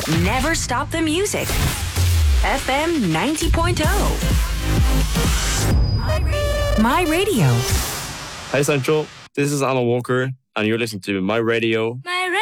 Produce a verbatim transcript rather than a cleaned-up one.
Never stop the music. F M ninety point oh. My Radio. Hi Central, this is Alan Walker and you're listening to My Radio